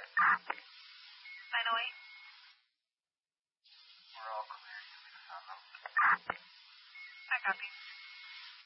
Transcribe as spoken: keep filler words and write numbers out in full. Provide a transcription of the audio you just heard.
nine oh eight. We're all clear. You leave us on them. I copy.